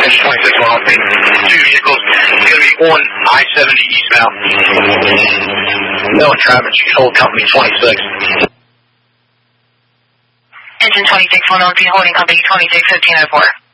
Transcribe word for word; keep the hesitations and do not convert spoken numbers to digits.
Engine twenty-six one oh, two vehicles. It's going to be on I seventy eastbound. No traffic, you hold company twenty-six. Engine twenty-six one oh, holding company twenty-six fifteen oh four.